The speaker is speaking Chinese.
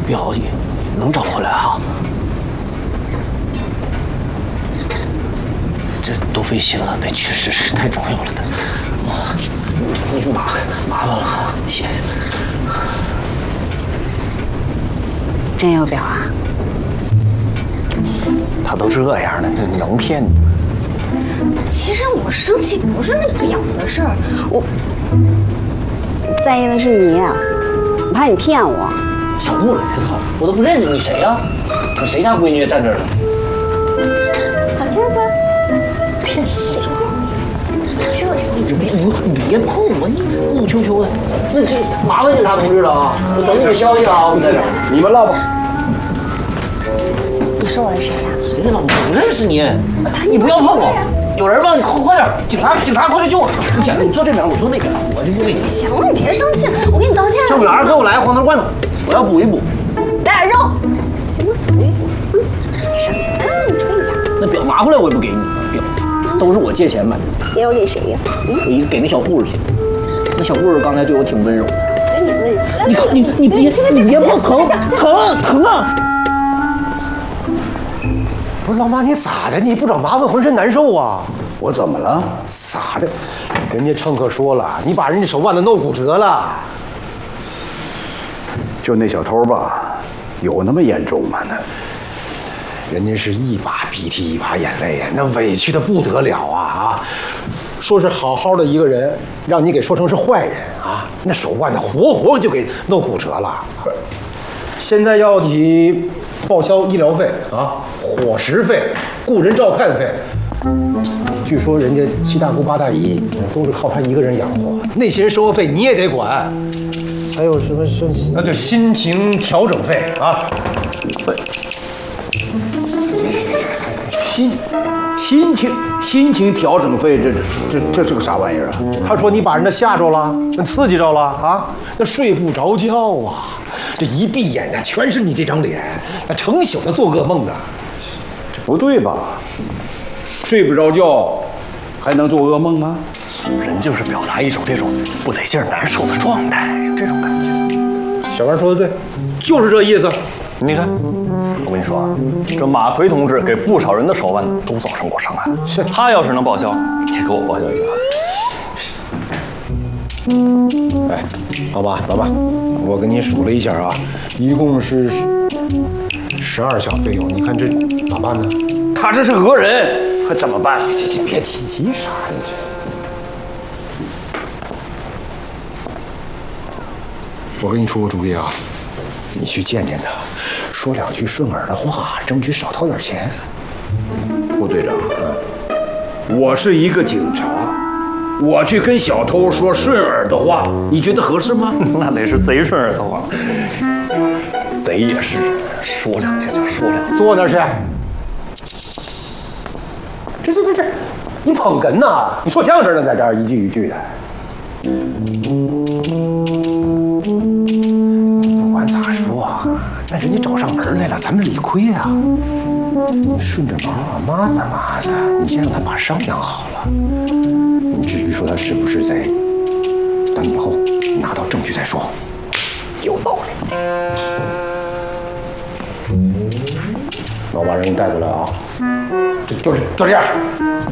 表能找回来哈。这都费心了，那确实是太重要了的。啊，你麻烦了哈，谢谢。 真有表啊？ 他都这样了，那能骗你？ 其实我生气不是那表的事儿，我在意的是你，我怕你骗我。 少给我来套！我都不认识你谁呀？你谁家闺女站这儿了？ 好看吧？骗谁？ 你别碰我，你雾秋秋的。那这麻烦警察同志了啊！我等你的消息啊！我在这儿，你们唠吧。 你说我是谁呀？ 谁的老婆？不认识你，你不要碰我！有人吗？你快点！警察，快来救我！你姐，你坐这边，我坐那边，我就不理你。 行了，你别生气，我给你道歉。 救护员，给我来黄桃罐头，我要补一补。 来点肉。行吗？别生气，你吹一下。 那表拿回来我也不给你，表都是我借钱买的。 给我给谁呀？ 我给那小护士去。那小护士刚才对我挺温柔的。 给你温柔。 你别碰，疼啊！ 不是老马，你咋的？你不找麻烦浑身难受啊？ 我怎么了？ 咋的？人家乘客说了，你把人家手腕子弄骨折了。 就那小偷吧，有那么严重吗？那人家是一把鼻涕一把眼泪呀，那委屈的不得了啊！说是好好的一个人，让你给说成是坏人啊！那手腕子活就给弄骨折了。现在要你报销医疗费啊、伙食费、雇人照看费。据说人家七大姑八大姨都是靠他一个人养活，那些人生活费你也得管。还有什么那就心情调整费啊。 心情调整费，这是个啥玩意儿啊？ 他说你把人家吓着了，那刺激着了啊，那睡不着觉啊，这一闭眼呢，全是你这张脸，那成宿的做噩梦呢。 不对吧？睡不着觉，还能做噩梦吗？ 人就是表达一种这种不得劲儿、难受的状态，这种感觉。 小王说的对，就是这意思。 你看，我跟你说啊，这马奎同志给不少人的手腕都造成过伤害。 是他要是能报销，也给我报销一个。 哎，好吧，老板，我给你数了一下啊，一共是12项费用，你看这咋办呢？ 他这是讹人，还怎么办？ 别急啥呀这。我给你出个主意啊，你去见见他，说两句顺耳的话，争取少掏点钱。 副队长，我是一个警察，我去跟小偷说顺耳的话，你觉得合适吗？ 那得是贼顺耳的话。贼也是人，说两句就说两句。 坐那儿去。这，你捧哏呐？你说相声呢，在这儿一句一句的。不管咋说啊，那人家找上门来了，咱们理亏啊。顺着毛啊，抹撒，你先让他把伤养好了。你至于说他是不是贼，等以后拿到证据再说。有道理。那我把人给带过来啊，就这样。